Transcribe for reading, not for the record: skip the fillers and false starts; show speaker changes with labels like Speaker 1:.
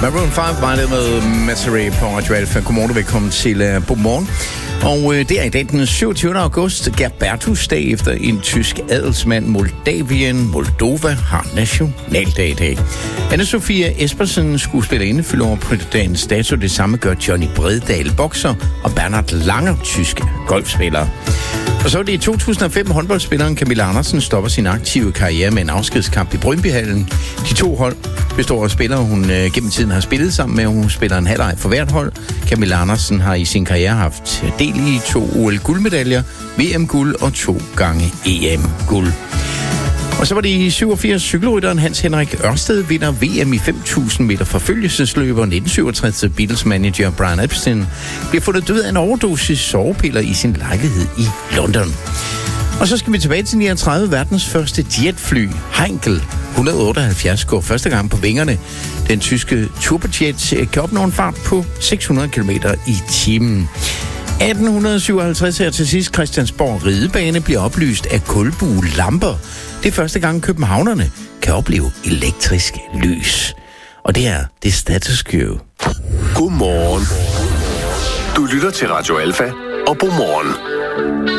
Speaker 1: Maroon 5 var det med Misery på Radio Alpha. Godmorgen og velkommen til Godmorgen. Og det er i dag den 27. august, Gerbertusdag, efter en tysk adelsmand, Moldova, har nationaldag i dag. Anne-Sophie Espersen, skuespillerinde, fylder over på dagens dato. Det samme gør Johnny Bredahl, bokser, og Bernhard Langer, tysk golfspiller. Og så er det i 2005, håndboldspilleren Camilla Andersen stopper sin aktive karriere med en afskedskamp i Brøndbyhallen. De to hold består af spillere, hun gennem tiden har spillet sammen med. Hun spiller en halvleg for hvert hold. Camilla Andersen har i sin karriere haft del i 2 OL-guldmedaljer, VM-guld og 2 gange EM-guld. Og så var det i 87, cykelrytteren Hans Henrik Ørsted vinder VM i 5.000 meter forfølgelsesløber. 1967 Beatles-manager Brian Epstein bliver fundet død af en overdosis sovepiller i sin lejlighed i London. Og så skal vi tilbage til 39, verdens første jetfly, Heinkel 178, går første gang på vingerne. Den tyske turbojet kan opnå en fart på 600 km i timen. 1857 her til sidst, Christiansborg Ridebane bliver oplyst af kulbuelamper. Det er første gang, københavnerne kan opleve elektrisk lys. Og det er det status quo.
Speaker 2: Godmorgen. Du lytter til Radio Alpha og Godmorgen.